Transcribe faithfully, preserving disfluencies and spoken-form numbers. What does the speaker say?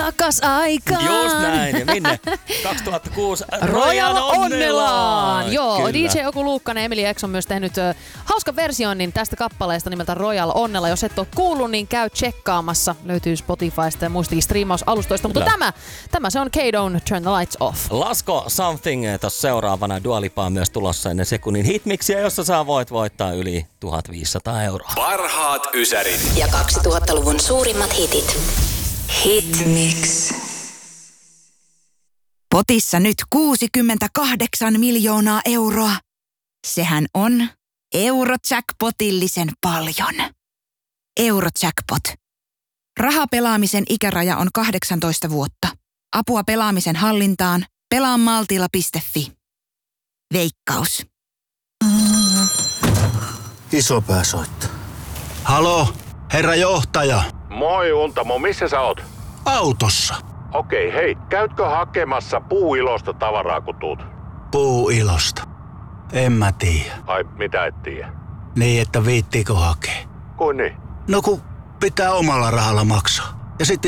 takas aikaan. Just näin. Ja minne? kaksituhattakuusi Royal Onnellaan. Onnellaan. Joo, Kyllä. D J Oku Luukkanen ja Emily X on myös tehnyt ö, hauskan versioinnin tästä kappaleesta nimeltä Royal Onnella. Jos et ole kuullut, niin käy tsekkaamassa. Löytyy Spotifysta ja muistakin striimausalustoista. Mutta tämä, tämä se on K-Don't Turn the Lights Off. Lasko Something tuossa seuraavana. Dua Lipa on myös tulossa ennen sekunnin hitmiksiä, jossa sä voit voittaa yli tuhatviisisataa euroa. Parhaat ysärit. Ja kaksituhattaluvun suurimmat hitit. Hitmix. Potissa nyt kuusikymmentäkahdeksan miljoonaa euroa. Sehän on Eurojackpotillisen paljon. Eurojackpot. Rahapelaamisen ikäraja on kahdeksantoista vuotta. Apua pelaamisen hallintaan. pelaa maltilla piste fi. Veikkaus. Isopää soittaa. Halo, herra johtaja. Moi Untamo, missä sä oot? Autossa. Okei, hei, käytkö hakemassa puuilosta tavaraa kun tuut? Puuilosta. En mä tiedä. Ai, mitä et tiedä? Niin, että viittiikö hakea? Kuin niin? No kun pitää omalla rahalla maksaa. Ja sitten